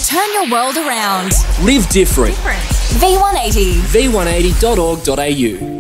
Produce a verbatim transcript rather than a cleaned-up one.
Turn your world around. Live different. V one eighty. v one eighty dot org dot a u